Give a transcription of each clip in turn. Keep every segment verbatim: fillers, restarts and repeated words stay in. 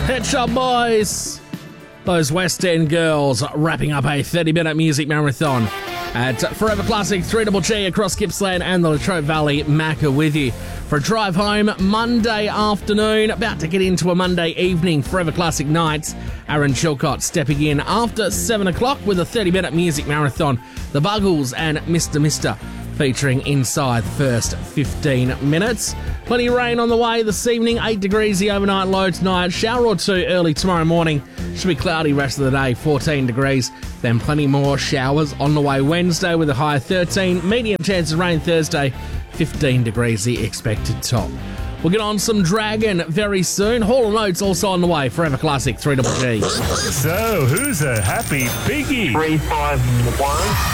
Pet Shop Boys. Those West End girls wrapping up a thirty-minute music marathon at Forever Classic three G G across Gippsland and the Latrobe Valley. Macca with you for a drive home Monday afternoon. About to get into a Monday evening Forever Classic nights. Aaron Chilcott stepping in after seven o'clock with a thirty-minute music marathon. The Buggles and Mister Mister featuring inside the first fifteen minutes. Plenty of rain on the way this evening. eight degrees the overnight low tonight. Shower or two early tomorrow morning. Should be cloudy rest of the day, fourteen degrees. Then plenty more showers on the way Wednesday with a high of thirteen. Medium chance of rain Thursday, fifteen degrees the expected top. We'll get on some Dragon very soon. Hall and Oates also on the way. Forever Classic three G G. So, who's a happy piggy? three five one.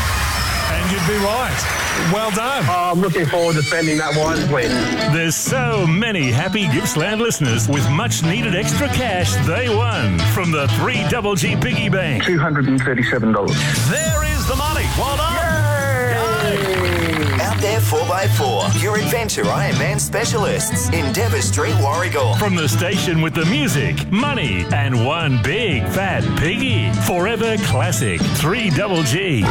And you'd be right. Well done. Oh, I'm looking forward to spending that wisely. There's so many happy Gippsland listeners with much needed extra cash they won from the three G G Piggy Bank. two hundred thirty-seven dollars. There is the money. Well done. Yay! Out there four by four, your adventure Ironman specialists in Dever Street, Warragul. From the station with the music, money, and one big fat piggy. Forever Classic three G G.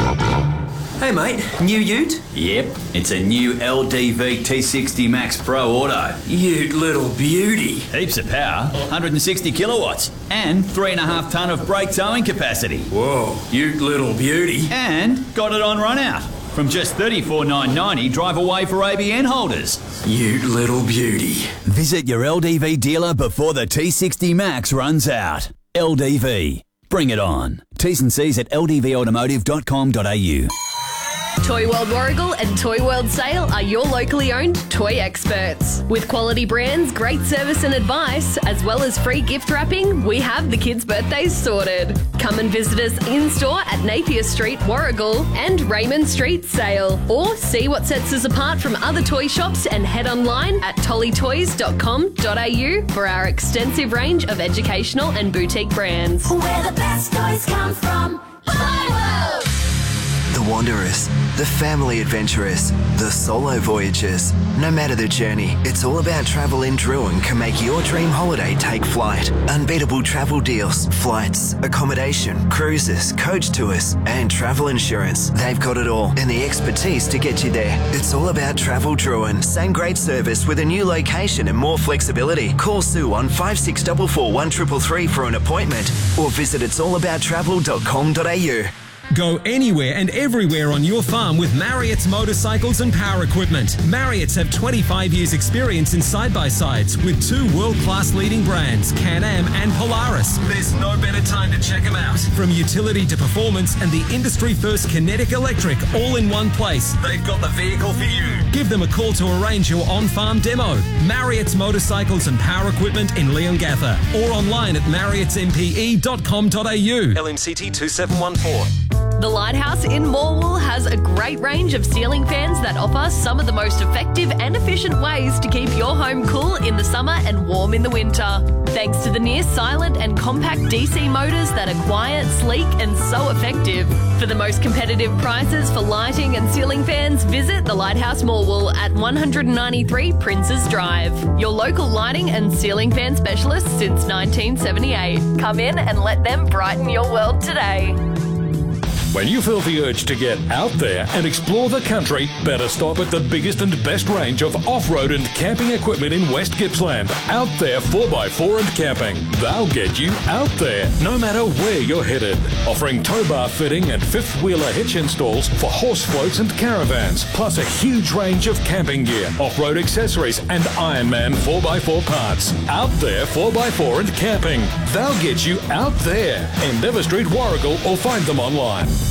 Hey mate, new ute? Yep, it's a new L D V T sixty Max Pro Auto. Ute little beauty. Heaps of power, one hundred sixty kilowatts, and three and a half tonne of brake towing capacity. Whoa, ute little beauty. And got it on run out. From just thirty-four thousand nine hundred ninety drive away for A B N holders. Ute little beauty. Visit your L D V dealer before the T sixty Max runs out. L D V. Bring it on. T's and C's at l d v automotive dot com dot a u. Toy World Warragul and Toy World Sale are your locally owned toy experts. With quality brands, great service and advice, as well as free gift wrapping, we have the kids' birthdays sorted. Come and visit us in-store at Napier Street, Warragul and Raymond Street, Sale. Or see what sets us apart from other toy shops and head online at tolly toys dot com dot a u for our extensive range of educational and boutique brands. Where the best toys come from. Toy World! The wanderers, the family adventurers, the solo voyagers. No matter the journey, it's all about travel in Druin can make your dream holiday take flight. Unbeatable travel deals, flights, accommodation, cruises, coach tours, and travel insurance. They've got it all and the expertise to get you there. It's all about Travel Druin. Same great service with a new location and more flexibility. Call Sue on five six four four one three three three for an appointment or visit its all about travel dot com dot a u. Go anywhere and everywhere on your farm with Marriott's motorcycles and power equipment. Marriott's have twenty-five years experience in side-by-sides with two world-class leading brands, Can-Am and Polaris. There's no better time to check them out. From utility to performance and the industry-first Kinetic Electric all in one place. They've got the vehicle for you. Give them a call to arrange your on-farm demo. Marriott's motorcycles and power equipment in Leongatha or online at marriotts m p e dot com dot a u. L M C T two seven one four. The Lighthouse in Morwell has a great range of ceiling fans that offer some of the most effective and efficient ways to keep your home cool in the summer and warm in the winter. Thanks to the near silent and compact D C motors that are quiet, sleek and so effective. For the most competitive prices for lighting and ceiling fans, visit the Lighthouse Morwell at one ninety-three Princes Drive. Your local lighting and ceiling fan specialist since nineteen seventy-eight. Come in and let them brighten your world today. When you feel the urge to get out there and explore the country, better stop at the biggest and best range of off-road and camping equipment in West Gippsland. Out There four by four and Camping. They'll get you out there, no matter where you're headed. Offering tow bar fitting and fifth-wheeler hitch installs for horse floats and caravans, plus a huge range of camping gear, off-road accessories and Ironman four by four parts. Out There four by four and Camping. They'll get you out there. In Dever Street, Warragul, or find them online.